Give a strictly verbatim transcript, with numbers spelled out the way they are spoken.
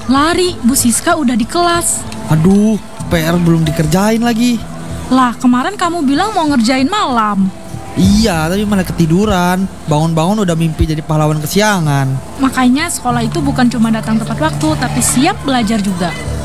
Lari, Bu Siska udah di kelas. Aduh, P R belum dikerjain lagi. Lah, kemarin kamu bilang mau ngerjain malam. Iya, tapi malah ketiduran. Bangun-bangun udah mimpi jadi pahlawan kesiangan. Makanya sekolah itu bukan cuma datang tepat waktu, tapi siap belajar juga.